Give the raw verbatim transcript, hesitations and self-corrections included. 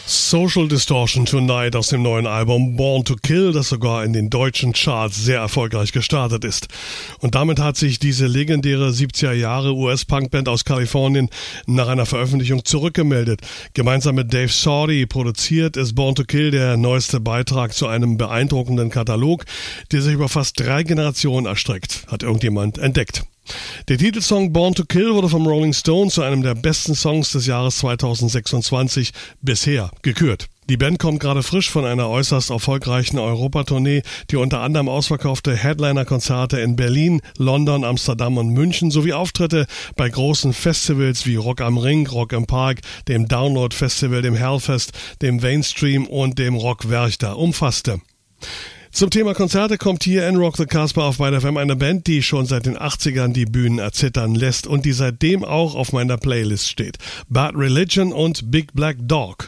Social Distortion Tonight aus dem neuen Album Born to Kill, das sogar in den deutschen Charts sehr erfolgreich gestartet ist. Und damit hat sich diese legendäre siebziger Jahre U S-Punkband aus Kalifornien nach einer Veröffentlichung zurückgemeldet. Gemeinsam mit Dave Sordi produziert ist Born to Kill der neueste Beitrag zu einem beeindruckenden Katalog, der sich über fast drei Generationen erstreckt, hat irgendjemand entdeckt. Der Titelsong Born to Kill wurde vom Rolling Stone zu einem der besten Songs des Jahres zweitausendsechsundzwanzig bisher gekürt. Die Band kommt gerade frisch von einer äußerst erfolgreichen Europatournee, die unter anderem ausverkaufte Headliner-Konzerte in Berlin, London, Amsterdam und München sowie Auftritte bei großen Festivals wie Rock am Ring, Rock im Park, dem Download Festival, dem Hellfest, dem Mainstream und dem Rock Werchter umfasste. Zum Thema Konzerte kommt hier in Rock the Casbah auf Byte F M eine Band, die schon seit den achtzigern die Bühnen erzittern lässt und die seitdem auch auf meiner Playlist steht. Bad Religion und Big Black Dog.